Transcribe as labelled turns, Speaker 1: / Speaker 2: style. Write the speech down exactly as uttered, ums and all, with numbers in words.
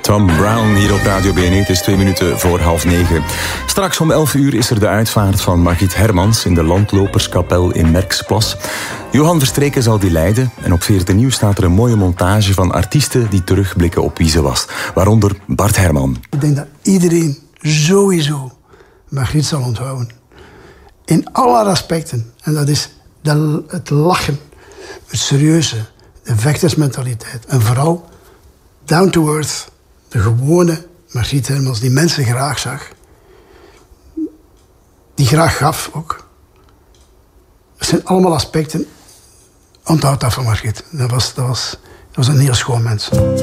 Speaker 1: Tom Brown hier op Radio B N E. Het is twee minuten voor half negen. Straks om elf uur is er de uitvaart van Margriet Hermans in de Landloperskapel in Merksplas. Johan Verstreken zal die leiden. En op V R T Nieuws staat er een mooie montage van artiesten die terugblikken op wie ze was. Waaronder Bart Herman.
Speaker 2: Ik denk dat iedereen sowieso Margriet zal onthouden. In alle aspecten. En dat is de, het lachen, het serieuze, de vechtersmentaliteit. En vooral down to earth, de gewone Margriet Hermans, die mensen graag zag. Die graag gaf ook. Dat zijn allemaal aspecten. Onthoud dat van Margriet. Dat was, dat was, dat was een heel schoon mens.